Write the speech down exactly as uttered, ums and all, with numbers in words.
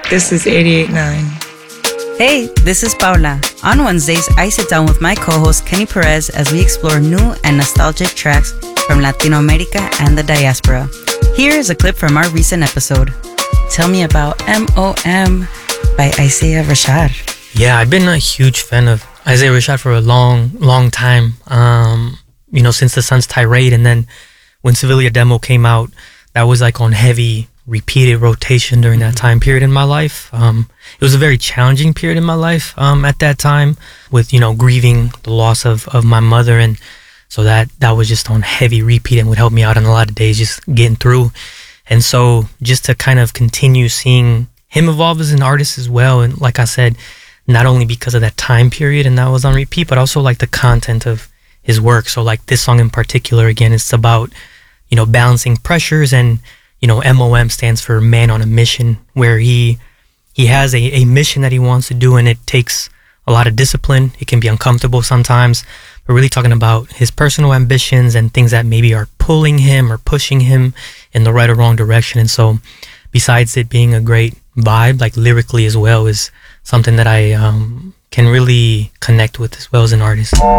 This is eighty-eight point nine. Hey, this is Paula. On Wednesdays, I sit down with my co-host Kenny Perez as we explore new and nostalgic tracks from Latino America and the diaspora. Here is a clip from our recent episode. Tell me about M O M by Isaiah Rashad. Yeah, I've been a huge fan of Isaiah Rashad for a long, long time. Um, you know, since the Sun's Tirade, and then when Sevilla Demo came out, that was like on heavy, repeated rotation during that time period in my life. Um, it was a very challenging period in my life um, at that time, with, you know, grieving the loss of, of my mother, and so that that was just on heavy repeat and would help me out on a lot of days just getting through. And so just to kind of continue seeing him evolve as an artist as well, and like I said, not only because of that time period and that was on repeat, but also like the content of his work. So like this song in particular, again, it's about, you know, balancing pressures, and, you know, M O M stands for Man on a Mission, where he he has a, a mission that he wants to do, and it takes a lot of discipline. It can be uncomfortable sometimes. We're really talking about his personal ambitions and things that maybe are pulling him or pushing him in the right or wrong direction. And so besides it being a great vibe, like lyrically as well, is something that I um, can really connect with as well as an artist.